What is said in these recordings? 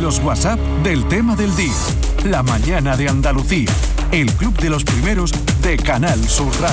Los WhatsApp del tema del día. La mañana de Andalucía. El club de los primeros de Canal Sur Radio.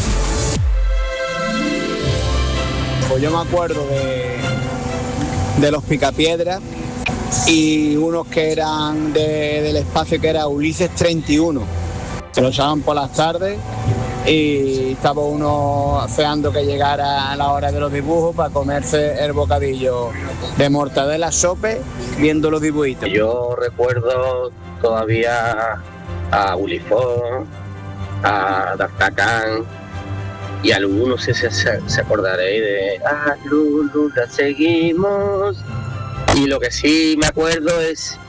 Pues yo me acuerdo de los Picapiedras y unos que eran del espacio, que era Ulises 31, que lo echaban por las tardes y estaba uno esperando que llegara la hora de los dibujos para comerse el bocadillo de mortadela sope viendo los dibujitos. Yo recuerdo todavía a Ulifón, a D'Artagnan, y algunos se acordaréis de Lulu, la seguimos. Y lo que sí me acuerdo es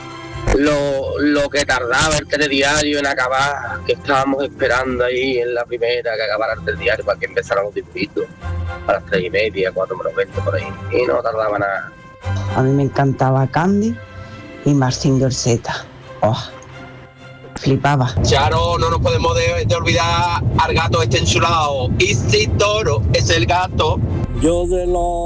lo que tardaba el telediario en acabar, que estábamos esperando ahí en la primera que acabara el telediario para que empezaran los dibujitos a las 3:30, 4:20 por ahí, y no tardaba nada. A mí me encantaba Candy y Marcin Dorceta. Flipaba. Charo, no nos podemos de olvidar al gato este enchulado. Isidoro es el gato. Yo de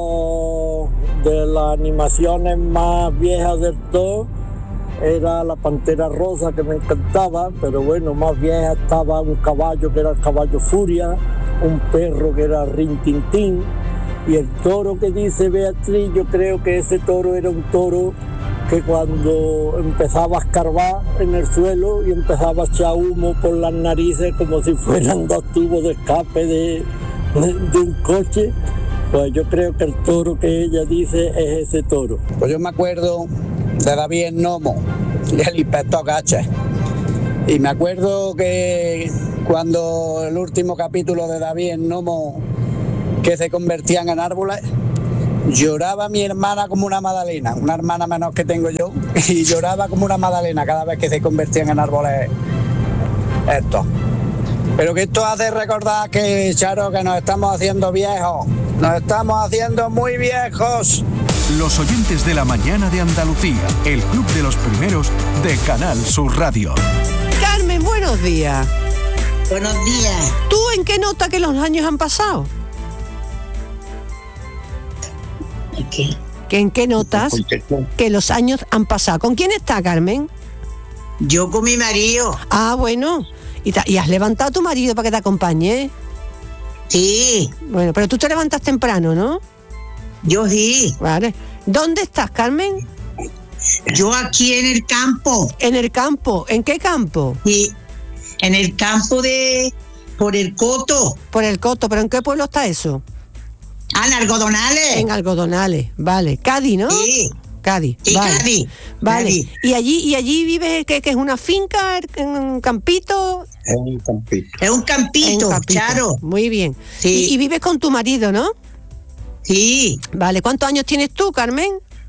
las animaciones más viejas del todo era la Pantera Rosa, que me encantaba, pero bueno, más vieja estaba un caballo que era el caballo Furia, un perro que era Rin Tin Tin, y el toro que dice Beatriz, yo creo que ese toro era un toro que cuando empezaba a escarbar en el suelo y empezaba a echar humo por las narices como si fueran dos tubos de escape de un coche, pues yo creo que el toro que ella dice es ese toro. Pues yo me acuerdo de David el Nomo y el inspector Gacha. Y me acuerdo que cuando el último capítulo de David el Nomo, que se convertían en árboles, lloraba mi hermana como una magdalena, una hermana menor que tengo yo, y lloraba como una magdalena cada vez que se convertían en árboles estos. Pero que esto hace recordar que, Charo, que nos estamos haciendo viejos, nos estamos haciendo muy viejos. Los oyentes de la mañana de Andalucía, el club de los primeros de Canal Sur Radio. Carmen, buenos días. Buenos días. ¿Tú en qué nota que los años han pasado? ¿Qué? ¿Que en qué notas que los años han pasado? ¿Con quién está, Carmen? Yo con mi marido. Ah, bueno. ¿Y has levantado a tu marido para que te acompañe? Sí. Bueno, pero tú te levantas temprano, ¿no? Yo sí. Vale. ¿Dónde estás, Carmen? Yo aquí en el campo. ¿En el campo? ¿En qué campo? Sí. En el campo por el Coto. Por el Coto, ¿pero en qué pueblo está eso? Ah, en Algodonales. En Algodonales, vale. Cádiz, ¿no? Sí. Cádiz. Sí, vale. Cádiz. Vale. Cádiz. ¿Y allí vive que es una finca, en un campito? Es un campito. Es un campito, Charo. Muy bien. Sí. Y vives con tu marido, ¿no? Sí. Vale. ¿Cuántos años tienes tú, Carmen?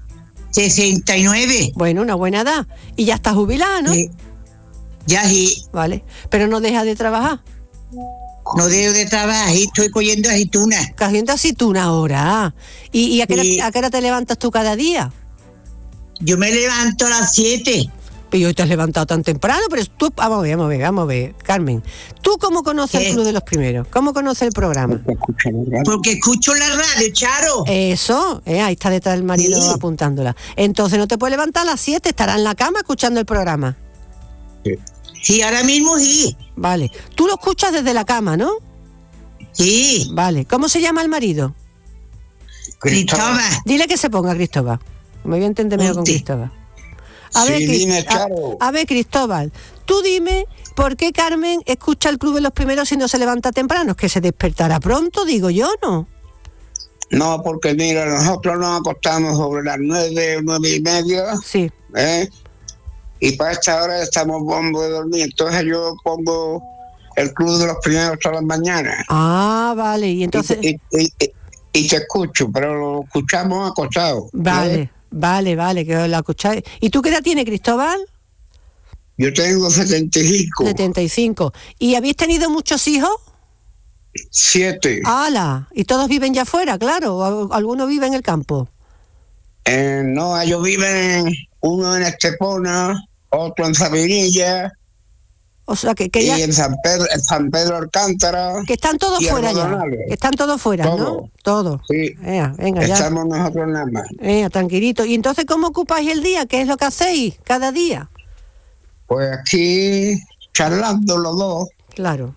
69. Bueno, una buena edad. Y ya estás jubilada, ¿no? Sí. Ya sí. Vale. Pero no dejas de trabajar. No dejo de trabajar, estoy cogiendo aceitunas. Cogiendo aceituna ahora. ¿Y a qué Sí. hora te levantas tú cada día? Yo me levanto a las 7. Pero hoy te has levantado tan temprano, pero tú, vamos a ver, Carmen. ¿Tú cómo conoces ¿Qué? el Club de los Primeros? ¿Cómo conoces el programa? Porque escucho la radio, Charo. Eso, ahí está detrás del marido Sí. apuntándola. Entonces no te puedes levantar a las 7, estarás en la cama escuchando el programa. Sí, ahora mismo sí. Vale. Tú lo escuchas desde la cama, ¿no? Sí. Vale. ¿Cómo se llama el marido? Cristóbal. Dile que se ponga Cristóbal. Me voy a entender mejor con Ponte. Cristóbal. A ver, Sí, dime, Charo. a ver, Cristóbal, tú dime por qué Carmen escucha el Club de los Primeros si no se levanta temprano. Es que se despertará pronto, digo yo, ¿no? No, porque mira, nosotros nos acostamos sobre las 9:30, Sí. y para esta hora estamos bombo de dormir. Entonces yo pongo el Club de los Primeros todas las mañanas. Ah, vale, y entonces... Y te escucho, pero lo escuchamos acostado. Vale, vale, que la escucháis. ¿Y tú qué edad tienes, Cristóbal? Yo tengo 75. 75. ¿Y habéis tenido muchos hijos? 7. ¡Hala! ¿Y todos viven ya afuera, claro? ¿O alguno vive en el campo? No, ellos viven, uno en Estepona, otro en Sabinilla, O sea, que y ya... en San Pedro Alcántara. Que están todos y fuera ya. Rodonales. Que están todos fuera, Todo. ¿no? Todo. Sí. Venga, ya. Estamos nosotros nada más. Tranquilito. ¿Y entonces cómo ocupáis el día? ¿Qué es lo que hacéis cada día? Pues aquí charlando los dos. Claro.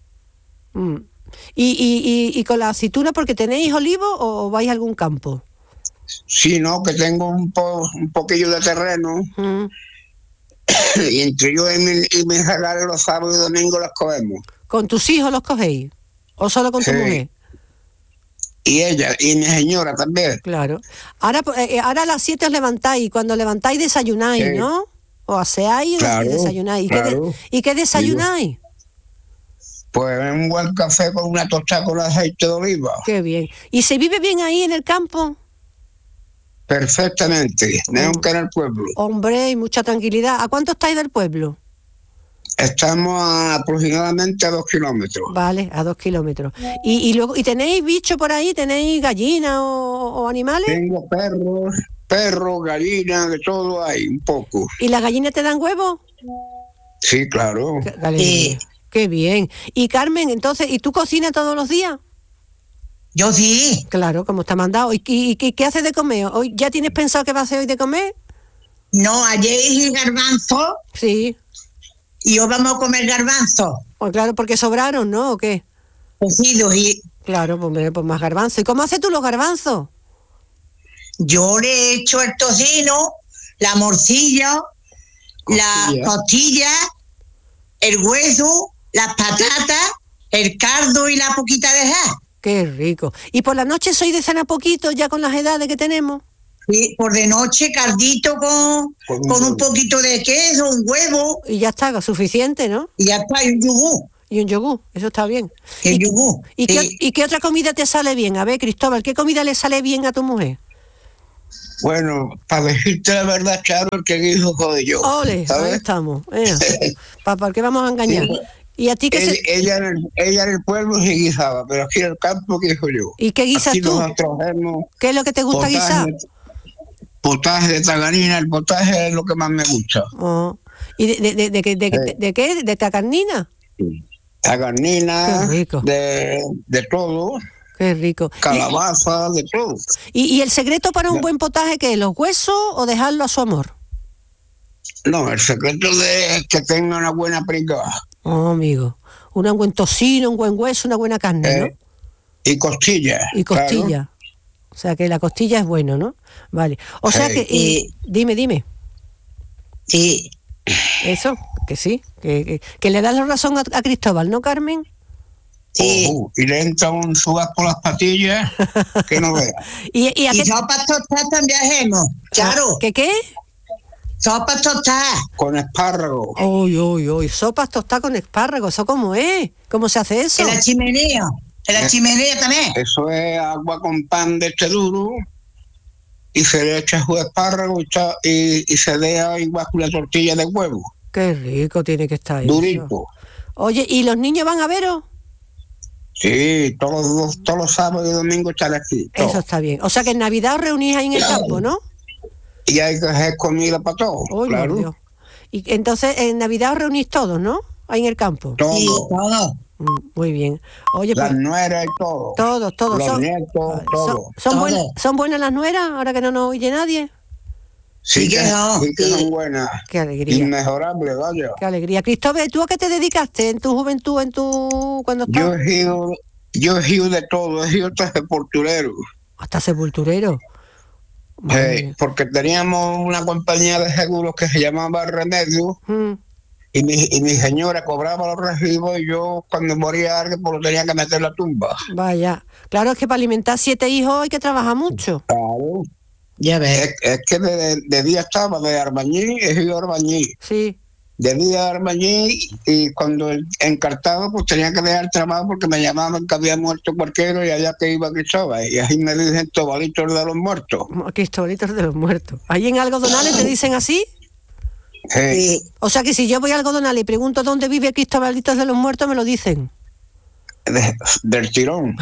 ¿Y con la aceituna porque tenéis olivo o vais a algún campo? Sí, no, que tengo un poquillo de terreno. Y entre yo y mis regalos los sábados y domingos los cogemos. ¿Con tus hijos los cogéis? ¿O solo con tu mujer? Y ella, y mi señora también. Claro. Ahora a las 7 os levantáis, y cuando levantáis desayunáis, Sí. ¿no? O aseáis y desayunáis. ¿Y qué desayunáis? Pues un buen café con una tostada con aceite de oliva. Qué bien. ¿Y se vive bien ahí en el campo? Perfectamente, mejor que en el pueblo. Hombre, y mucha tranquilidad. ¿A cuánto estáis del pueblo? Estamos aproximadamente a 2 kilómetros. Vale, a 2 kilómetros. ¿Y luego tenéis bicho por ahí? ¿Tenéis gallinas o animales? Tengo perros, gallinas, de todo hay, un poco. ¿Y las gallinas te dan huevos? Sí, claro. Qué bien. Y Carmen, entonces, ¿y tú cocinas todos los días? Yo sí. Claro, como está mandado. ¿Y qué haces de comer? ¿Hoy ya tienes pensado qué va a hacer hoy de comer? No, ayer hice garbanzo. Sí. Y hoy vamos a comer garbanzo. Pues claro, porque sobraron, ¿no? ¿O qué? Cocidos y... Claro, pues más garbanzo. ¿Y cómo haces tú los garbanzos? Yo le he hecho el tocino, la morcilla, la costilla, el hueso, las patatas, el caldo y la poquita de jaz. Qué rico. ¿Y por la noche sois de cenar poquito ya con las edades que tenemos? Sí, por de noche caldito con un poquito de queso, un huevo. Y ya está, suficiente, ¿no? Y ya está, y un yogur. Y un yogur, eso está bien. El yogur. ¿Y qué otra comida te sale bien? A ver, Cristóbal, ¿qué comida le sale bien a tu mujer? Bueno, para decirte la verdad, Charo, el que guiso soy yo. Ole, ¿sabes? ahí estamos. ¿Para qué vamos a engañar? ¿Y a ti qué ella en el pueblo sí guisaba, pero aquí en el campo guiso yo. ¿Y qué guisas aquí tú? Nosotros hacemos ¿Qué es lo que te gusta guisar? Potaje de tagarnina, el potaje es lo que más me gusta. Oh. ¿Y de qué? ¿De tagarnina? Tagarnina, de todo. Qué rico. Calabaza, de todo. ¿Y el secreto para un buen potaje qué es? ¿Los huesos o dejarlo a su amor? No, el secreto es que tenga una buena pringada. Oh, amigo. Un buen tocino, un buen hueso, una buena carne, ¿no? Y costilla. Y costilla. Claro. O sea, que la costilla es bueno, ¿no? Vale. O sea que... dime. Sí. Eso, que sí. Que le das la razón a Cristóbal, ¿no, Carmen? Sí. Y le entra un subar por las patillas que no vea. ¿Y sopas tostadas también hacemos, claro. ¿Qué? Sopas tostadas. Con espárrago. Uy, sopas tostadas con espárrago, ¿eso cómo es? ¿Cómo se hace eso? En la chimenea. En la chimenea también. Eso es agua con pan de este duro y se le echa su espárrago y se deja igual con la tortilla de huevo. Qué rico tiene que estar. Durito. Eso. Oye, ¿y los niños van a veros? Sí, todos los sábados y domingos están aquí. Todo. Eso está bien. O sea que en Navidad os reunís ahí en el campo, ¿no? Y hay que hacer comida para todos. Claro. Y entonces en Navidad os reunís todos, ¿no? Ahí en el campo. Todos. Sí, todos. Muy bien. Oye, las nueras y todo. Todos. Los nietos, todos. ¿Son buenas las nueras ahora que no nos oye nadie? Sí que son buenas. Qué alegría. Inmejorables, vaya. Qué alegría. Cristóbal, ¿tú a qué te dedicaste en tu juventud, cuando estabas? Yo he sido de todo, he sido hasta sepulturero. ¿Hasta sepulturero? Porque teníamos una compañía de seguros que se llamaba Remedio y mi señora cobraba los recibos y yo cuando moría alguien pues lo tenía que meter en la tumba. Vaya, claro, es que para alimentar 7 hijos hay que trabajar mucho. Claro. Ya ves. Es que de día estaba de albañil, he sido albañil. Sí. De día albañil y cuando encartado pues tenía que dejar el trabajo porque me llamaban que había muerto cualquiera y allá que iba Cristóbal. Y así me dicen Tobalitos de los muertos. Cristobalitos de los muertos. ¿Ahí en Algodonales te dicen así? Sí. O sea que si yo voy a Algodonales y pregunto dónde vive Cristobalitos de los muertos, me lo dicen. Del tirón.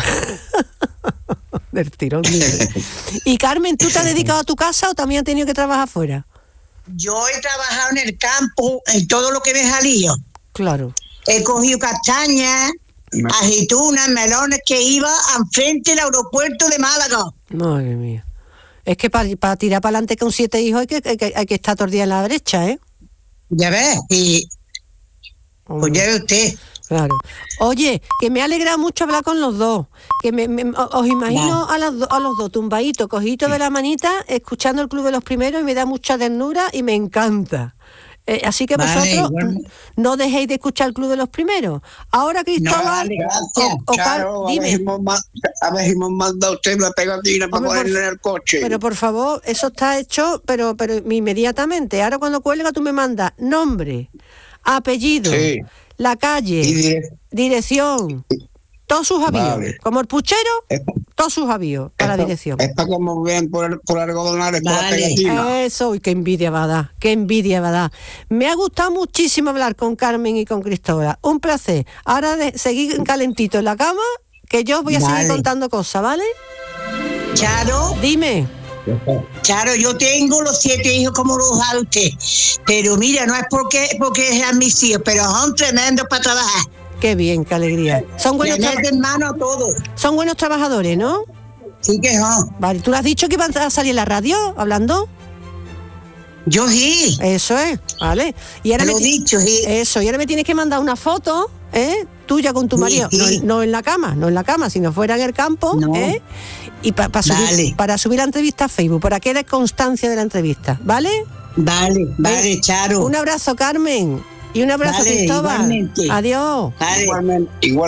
Del tirón. Y Carmen, ¿tú te has dedicado a tu casa o también has tenido que trabajar fuera? Yo he trabajado en el campo, en todo lo que me salía. Claro. He cogido castañas, aceitunas, melones, que iba enfrente del aeropuerto de Málaga. Madre mía. Es que para tirar para adelante con 7 hijos hay que estar todo el día en la brecha, ¿eh? Ya ves, y pues ya ve usted. Claro. Oye, que me ha alegrado mucho hablar con los dos. Que os imagino a los dos tumbaditos, cogiditos de la manita, escuchando el Club de los Primeros, y me da mucha ternura y me encanta. Así que vosotros no dejéis de escuchar el Club de los Primeros. Ahora, Cristóbal, dime. A ver si hemos mandado usted una pegatina para ponerle en el coche. Pero por favor, eso está hecho, pero inmediatamente. Ahora cuando cuelga tú me mandas nombre, apellido, la calle, dirección, todos sus avíos. Vale. Como el puchero, todos sus avíos para la dirección. Es para como ven por algodonares, por la pegatina. Eso, y qué envidia va a dar, qué envidia va a dar. Me ha gustado muchísimo hablar con Carmen y con Cristóbal. Un placer. Ahora de seguir calentito en la cama, que yo os voy a seguir contando cosas, ¿vale? Charo. Dime. Charo, yo tengo los 7 hijos como los sabe usted. Pero mira, no es porque sean mis hijos, pero son tremendos para trabajar. Qué bien, qué alegría. Son buenos mano a todo. Son buenos trabajadores, ¿no? Sí que son. Vale, ¿tú le has dicho que iban a salir en la radio hablando? Yo sí. Eso es, vale. Y ahora lo he dicho, sí. Eso, y ahora me tienes que mandar una foto, tuya con tu marido. Sí. No en la cama, sino fuera en el campo, y para subir la entrevista a Facebook, para que dé constancia de la entrevista, ¿vale? Vale, Charo. Un abrazo, Carmen. Y un abrazo, Cristóbal. Igualmente. Adiós. Igualmente.